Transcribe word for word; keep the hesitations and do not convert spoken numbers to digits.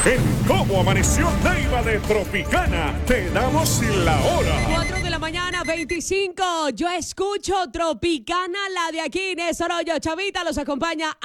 En Cómo Amaneció Leiva de Tropicana, te damos la hora. cuatro de la mañana, veinticinco. Yo escucho Tropicana, la de aquí, Néstor Hoyo. Chavita los acompaña